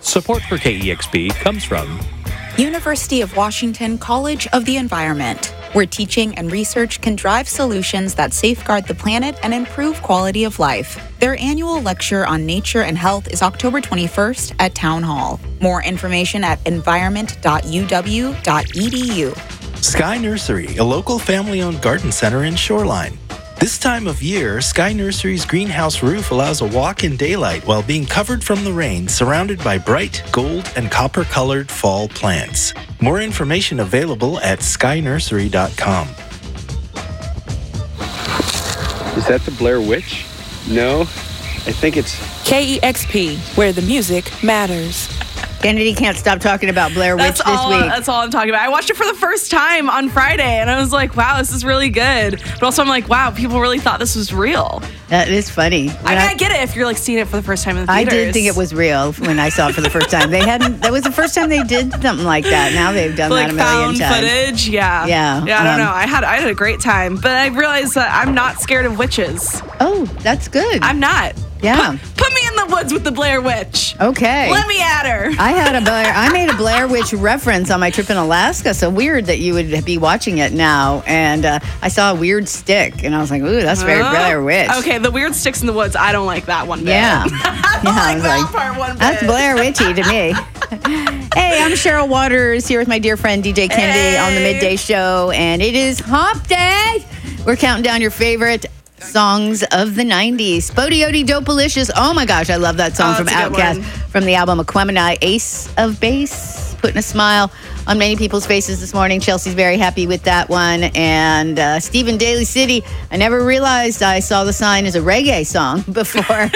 Support for KEXP comes from University of Washington College of the Environment, where teaching and research can drive solutions that safeguard the planet and improve quality of life. Their annual lecture on nature and health is October 21st at Town Hall. More information at environment.uw.edu. Sky Nursery, a local family-owned garden center in Shoreline. This time of year, Sky Nursery's greenhouse roof allows a walk in daylight while being covered from the rain, surrounded by bright gold and copper-colored fall plants. More information available at skynursery.com. Is that the Blair Witch? No, I think it's KEXP, where the music matters. Kennedy can't stop talking about Blair Witch this week. That's all I'm talking about. I watched it for the first time on Friday, and I was like, wow, this is really good. But also I'm like, wow, people really thought this was real. That is funny. I get it if you're like seeing it for the first time in the theaters. I did think it was real when I saw it for the first time. That was the first time they did something like that. Now they've done that a million times. Found footage, yeah. Yeah. I don't know. I had a great time, but I realized that I'm not scared of witches. Oh, that's good. I'm not. Yeah. Put me in the woods with the Blair Witch. Okay. Let me at her. I made a Blair Witch reference on my trip in Alaska, so weird that you would be watching it now. And I saw a weird stick, and I was like, ooh, that's very Blair Witch. Okay, the weird sticks in the woods, I don't like that one bit. Yeah. I don't like that part one bit. That's Blair Witchy to me. Hey, I'm Cheryl Waters here with my dear friend DJ Kennedy on the Midday Show, and it is Hump Day. We're counting down your favorite songs of the 90s. Bodie Dopalicious. Oh my gosh, I love that song from Outkast from the album Aquemini, Ace of Base. Putting a smile on many people's faces this morning. Chelsea's very happy with that one. And Stephen Daly City, I never realized I saw the sign as a reggae song before.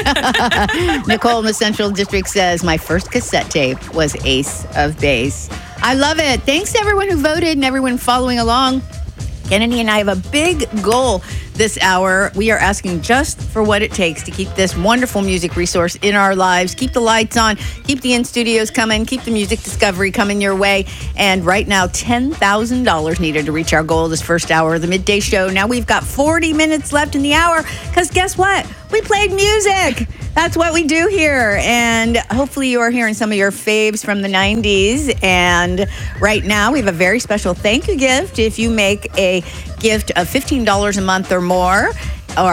Nicole in the Central District says, my first cassette tape was Ace of Base. I love it. Thanks to everyone who voted and everyone following along. Kennedy and I have a big goal this hour. We are asking just for what it takes to keep this wonderful music resource in our lives, keep the lights on, keep the in-studios coming, keep the music discovery coming your way. And right now, $10,000 needed to reach our goal this first hour of the Midday Show. Now we've got 40 minutes left in the hour because guess what? We played music. That's what we do here. And hopefully you are hearing some of your faves from the 90s. And right now we have a very special thank you gift. If you make a gift of $15 a month or more, or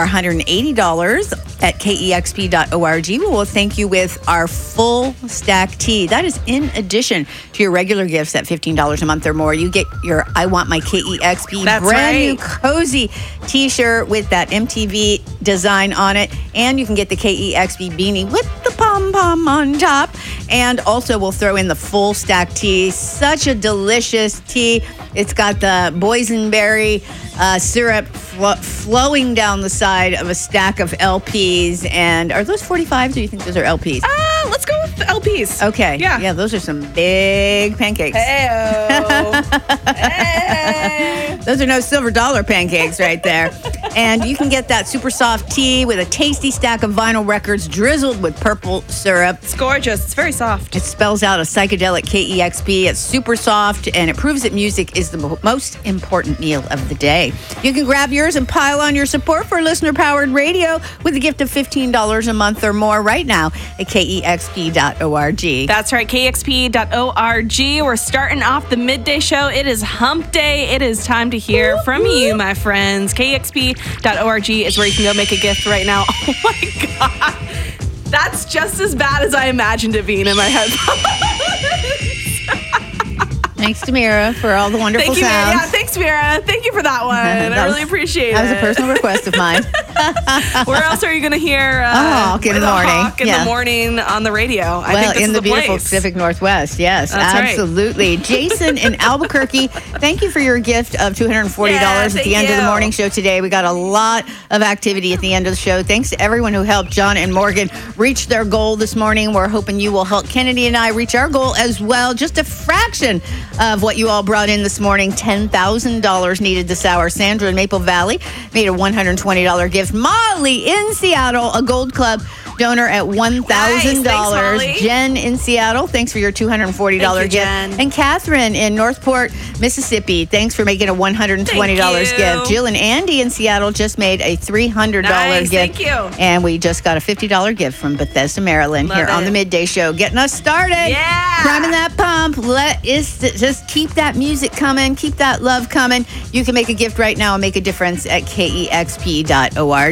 $180 at KEXP.org, we will thank you with our full stack tee. That is in addition to your regular gifts at $15 a month or more. You get your I Want My KEXP new cozy t-shirt with that MTV design on it. And you can get the KEXP beanie with the pom-pom on top. And also we'll throw in the full stack tee. Such a delicious tea. It's got the boysenberry syrup flowing down the side of a stack of LPs. And are those 45s or do you think those are LPs? Let's go with the LPs. Okay. Yeah, those are some big pancakes. Hey-o. Those are no silver dollar pancakes right there. And you can get that super soft tea with a tasty stack of vinyl records drizzled with purple syrup. It's gorgeous. It's very soft. It spells out a psychedelic KEXP. It's super soft, and it proves that music is the most important meal of the day. You can grab yours and pile on your support for listener-powered radio with a gift of $15 a month or more right now at KEXP.org. That's right, KEXP.org. We're starting off the Midday Show. It is Hump Day. It is time to hear from you, my friends. KEXP.org is where you can go make a gift right now. Oh my God. That's just as bad as I imagined it being in my head. Thanks to Mira for all the wonderful sounds. Yeah, thanks, Mira. Thank you for that one. I really appreciate it. That was a personal request of mine. Where else are you going to hear Hawk in the morning? Hawk in the morning on the radio. I think this in is the beautiful place. Pacific Northwest. Yes, that's absolutely. Right. Jason in Albuquerque, thank you for your gift of $240 at the end of the morning show today. We got a lot of activity at the end of the show. Thanks to everyone who helped John and Morgan reach their goal this morning. We're hoping you will help Kennedy and I reach our goal as well. Just a fraction of what you all brought in this morning. $10,000 needed this hour. Sandra in Maple Valley made a $120 gift. Molly in Seattle, a Gold Club donor at $1,000. Nice. Thanks, Molly. Jen in Seattle, thanks for your $240 Thank you, gift. Jen. And Catherine in Northport, Mississippi, thanks for making a $120 Thank you. gift. Jill and Andy in Seattle just made a $300 Nice. gift. Thank you. And we just got a $50 gift from Bethesda, Maryland, Love here on it. the Midday Show, getting us started. Yeah. Priming that pump. Let us just keep that music coming, keep that love coming. You can make a gift right now and make a difference at kexp.org.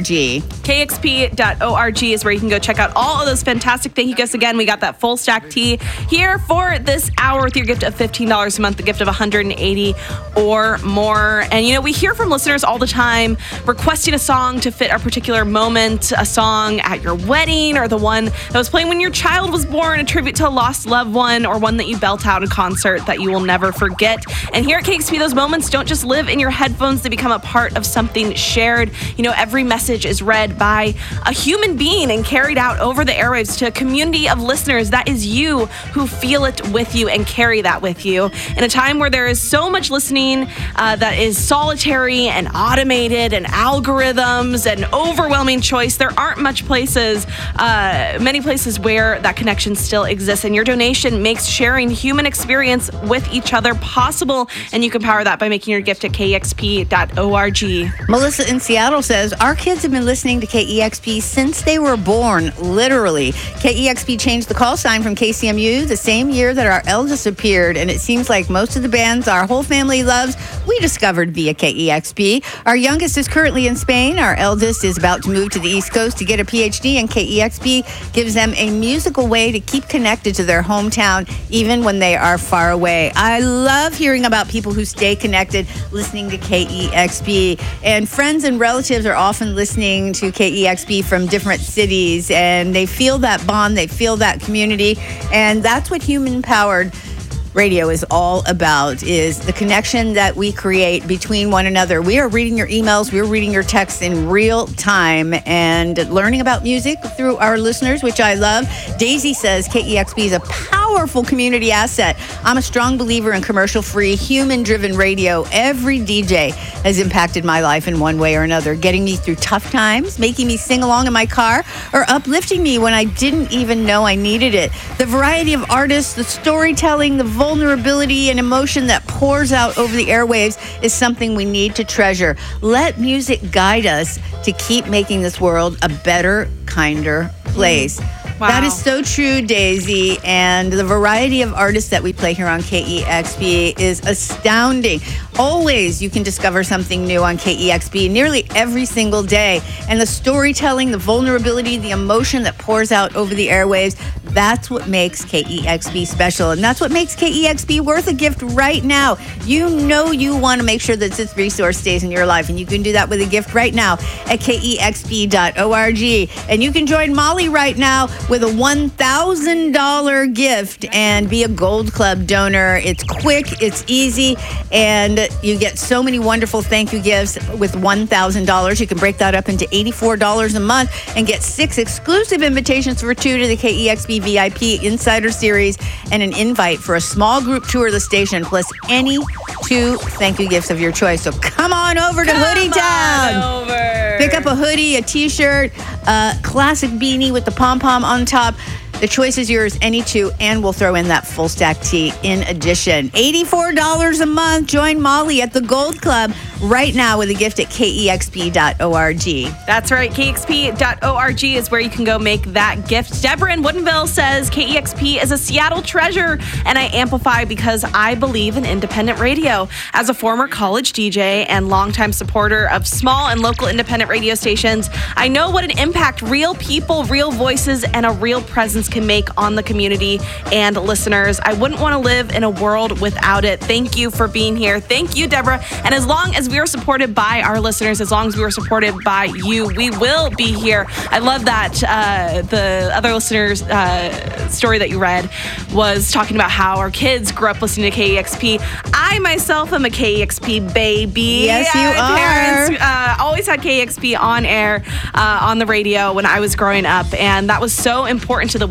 KXP.org is where you can go check out all of those fantastic thank you gifts. Again, we got that full stack tee here for this hour with your gift of $15 a month, the gift of $180 or more. And, you know, we hear from listeners all the time requesting a song to fit a particular moment, a song at your wedding or the one that was playing when your child was born, a tribute to a lost loved one, or one that you belt out a concert that you will never forget. And here at KXP, those moments don't just live in your headphones, they become a part of something shared. You know, every message is read by a human being and carried out over the airwaves to a community of listeners. That is you who feel it with you and carry that with you. In a time where there is so much listening that is solitary and automated and algorithms and overwhelming choice, there aren't many places where that connection still exists. And your donation makes sharing human experience with each other possible. And you can power that by making your gift at kexp.org. Melissa in Seattle says, our kids have been listening to KEXP since they were born, literally. KEXP changed the call sign from KCMU the same year that our eldest appeared, and it seems like most of the bands our whole family loves, we discovered via KEXP. Our youngest is currently in Spain. Our eldest is about to move to the East Coast to get a PhD, and KEXP gives them a musical way to keep connected to their hometown, even when they are far away. I love hearing about people who stay connected listening to KEXP, and friends and relatives are often listening to KEXP from different cities, and they feel that bond, they feel that community, and that's what human-powered radio is all about, is the connection that we create between one another. We are reading your emails, we're reading your texts in real time and learning about music through our listeners, which I love. Daisy says KEXP is a powerful community asset. I'm a strong believer in commercial-free, human-driven radio. Every DJ has impacted my life in one way or another, getting me through tough times, making me sing along in my car, or uplifting me when I didn't even know I needed it. The variety of artists, the storytelling, the vulnerability and emotion that pours out over the airwaves is something we need to treasure. Let music guide us to keep making this world a better, kinder place. Wow. That is so true, Daisy. And the variety of artists that we play here on KEXP is astounding. Always you can discover something new on KEXP nearly every single day. And the storytelling, the vulnerability, the emotion that pours out over the airwaves, that's what makes KEXP special. And that's what makes KEXP worth a gift right now. You know you want to make sure that this resource stays in your life. And you can do that with a gift right now at kexp.org. And you can join Molly right now with a $1,000 gift and be a Gold Club donor. It's quick, it's easy, and you get so many wonderful thank you gifts with $1,000. You can break that up into $84 a month and get 6 exclusive invitations for 2 to the KEXP VIP Insider Series and an invite for a small group tour of the station, plus any 2 thank you gifts of your choice. So come on over to Hoodie Town. Pick up a hoodie, a t-shirt, a classic beanie with the pom-pom on top. The choice is yours, any 2, and we'll throw in that full stack tee in addition. $84 a month. Join Molly at the Gold Club right now with a gift at kexp.org. That's right. KEXP.org is where you can go make that gift. Deborah in Woodinville says KEXP is a Seattle treasure, and I amplify because I believe in independent radio. As a former college DJ and longtime supporter of small and local independent radio stations, I know what an impact real people, real voices, and a real presence can make on the community and listeners. I wouldn't want to live in a world without it. Thank you for being here. Thank you, Deborah. And as long as we are supported by our listeners, as long as we are supported by you, we will be here. I love that the other listener's story that you read was talking about how our kids grew up listening to KEXP. I myself am a KEXP baby. Yes, you are. Parents always had KEXP on air on the radio when I was growing up, and that was so important to the way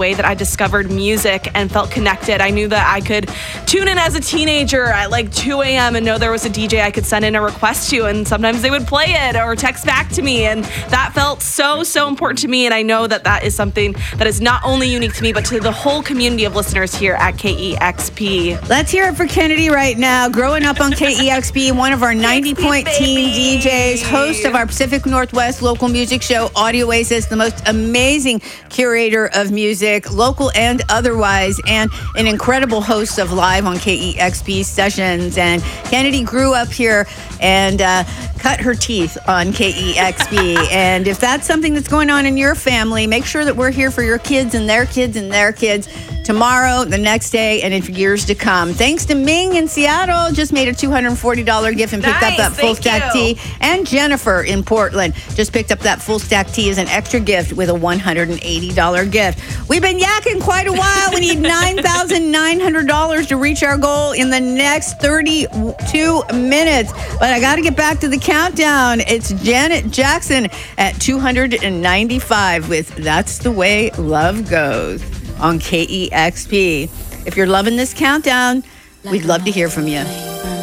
way that I discovered music and felt connected. I knew that I could tune in as a teenager at like 2 a.m. and know there was a DJ I could send in a request to, and sometimes they would play it or text back to me, and that felt so important to me. And I know that that is something that is not only unique to me, but to the whole community of listeners here at KEXP. Let's hear it for Kennedy right now. Growing up on KEXP, one of our 90-point teen DJs, host of our Pacific Northwest local music show, Audio Oasis, the most amazing curator of music, local and otherwise, and an incredible host of Live on KEXP sessions. And Kennedy grew up here and cut her teeth on KEXP. And if that's something that's going on in your family, make sure that we're here for your kids and their kids and their kids tomorrow, the next day, and in years to come. Thanks to Ming in Seattle, just made a $240 gift and picked up that full stack tee. And Jennifer in Portland just picked up that full stack tee as an extra gift with a $180 gift. We've been yakking quite a while. We need $9,900 to reach our goal in the next 32 minutes. But I got to get back to the countdown. It's Janet Jackson at 295 with That's the Way Love Goes on KEXP. If you're loving this countdown, we'd love to hear from you.